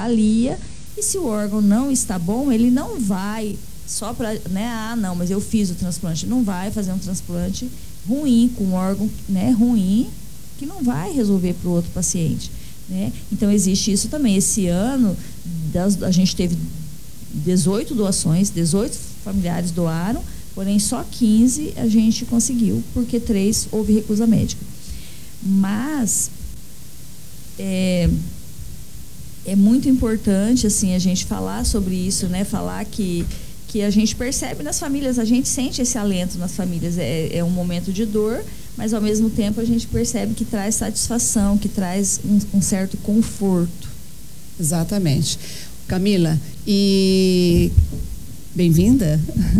avalia, e se o órgão não está bom, ele não vai só para, né, não, mas eu fiz o transplante, não vai fazer um transplante ruim, com um órgão, né, ruim, que não vai resolver para o outro paciente, né? Então existe isso também. Esse ano a gente teve 18 doações, 18 familiares doaram, porém só 15 a gente conseguiu, porque 3 houve recusa médica. Mas é muito importante, assim, a gente falar sobre isso, né? Falar que a gente percebe nas famílias, a gente sente esse alento nas famílias. É um momento de dor, mas ao mesmo tempo a gente percebe que traz satisfação, que traz um certo conforto. Exatamente. Camila, e bem-vinda.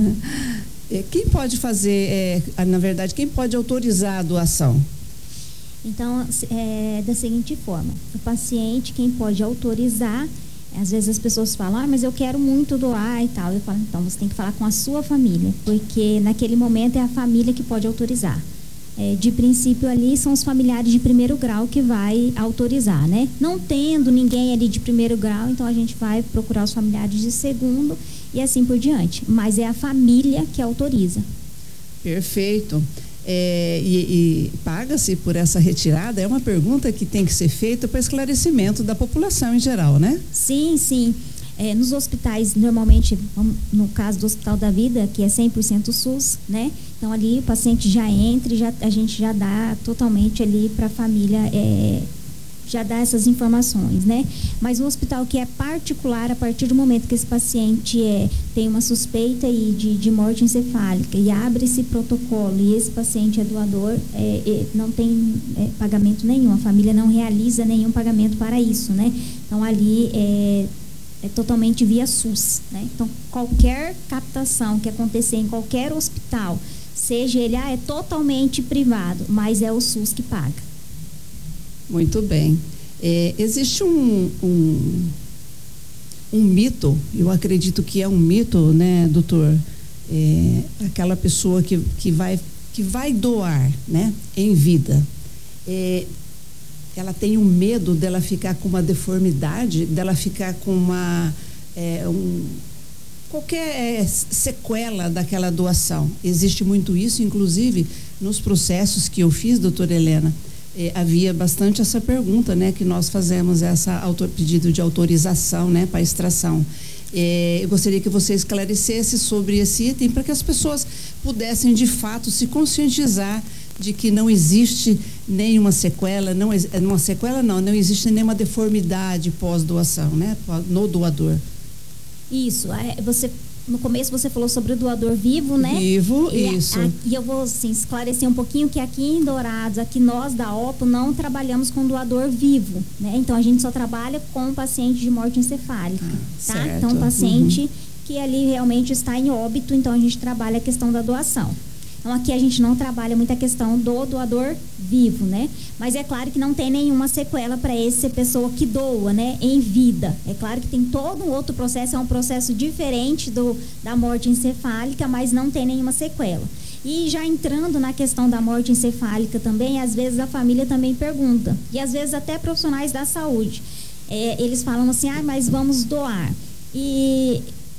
Quem pode fazer, na verdade, quem pode autorizar a doação? Então, da seguinte forma, o paciente, quem pode autorizar, às vezes as pessoas falam, mas eu quero muito doar e tal. Eu falo, então você tem que falar com a sua família, porque naquele momento é a família que pode autorizar. De princípio ali são os familiares de primeiro grau que vai autorizar, né? Não tendo ninguém ali de primeiro grau, então a gente vai procurar os familiares de segundo e assim por diante. Mas é a família que autoriza. Perfeito. E paga-se por essa retirada? É uma pergunta que tem que ser feita para esclarecimento da população em geral, né? Sim, sim. Nos hospitais, normalmente, no caso do Hospital da Vida, que é 100% SUS, né? Então, ali o paciente já entra e a gente já dá totalmente ali para a família, já dá essas informações, né? Mas o hospital que é particular, a partir do momento que esse paciente tem uma suspeita de morte encefálica e abre esse protocolo e esse paciente é doador, não tem pagamento nenhum, a família não realiza nenhum pagamento para isso, né? Então, ali é totalmente via SUS, né? Então, qualquer captação que acontecer em qualquer hospital, seja ele, é totalmente privado, mas é o SUS que paga. Muito bem. Existe um mito, eu acredito que é um mito, né, doutor? Aquela pessoa que vai doar, né, em vida. Ela tem um medo dela ficar com uma deformidade, dela ficar com qualquer sequela daquela doação. Existe muito isso, inclusive nos processos que eu fiz, doutora Helena, havia bastante essa pergunta, né, que nós fazemos pedido de autorização, né, para extração. Eu gostaria que você esclarecesse sobre esse item para que as pessoas pudessem de fato se conscientizar de que não existe nenhuma sequela, não existe nenhuma deformidade pós-doação, né, no doador. Isso, no começo você falou sobre o doador vivo, né? Vivo, isso. E eu vou assim, esclarecer um pouquinho que aqui em Dourados, aqui nós da OPO não trabalhamos com doador vivo, né? Então a gente só trabalha com paciente de morte encefálica, tá? Certo. Então paciente que ali realmente está em óbito, então a gente trabalha a questão da doação. Então, aqui a gente não trabalha muita questão do doador vivo, né? Mas é claro que não tem nenhuma sequela para essa pessoa que doa, né? Em vida. É claro que tem todo um outro processo, é um processo diferente da morte encefálica, mas não tem nenhuma sequela. E já entrando na questão da morte encefálica também, às vezes a família também pergunta. E às vezes até profissionais da saúde. Eles falam assim, mas vamos doar. E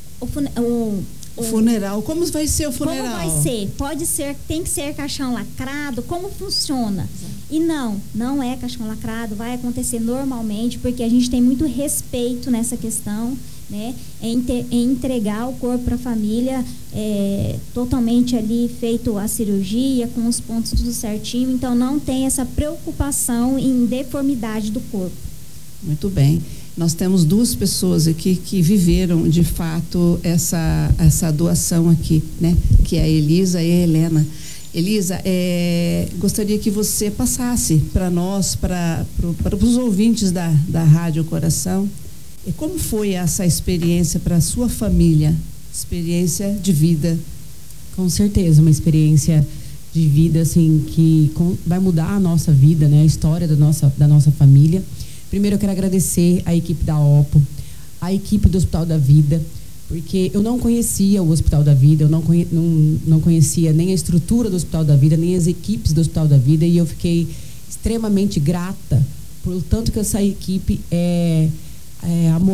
o funeral, como vai ser o funeral? Como vai ser? Pode ser, tem que ser caixão lacrado, como funciona? Exato. E não é caixão lacrado, vai acontecer normalmente, porque a gente tem muito respeito nessa questão, né? Em entregar o corpo para a família, totalmente ali feito a cirurgia, com os pontos tudo certinho, então não tem essa preocupação em deformidade do corpo. Muito bem. Nós temos 2 pessoas aqui que viveram de fato essa doação aqui, né? Que é a Elisa e a Helena. Elisa, gostaria que você passasse para nós, para os ouvintes da Rádio Coração, como foi essa experiência para a sua família, experiência de vida? Com certeza, uma experiência de vida assim que vai mudar a nossa vida, né? A história da nossa família. Primeiro eu quero agradecer a equipe da OPO, a equipe do Hospital da Vida, porque eu não conhecia o Hospital da Vida, eu não conhecia nem a estrutura do Hospital da Vida, nem as equipes do Hospital da Vida, e eu fiquei extremamente grata por tanto que essa equipe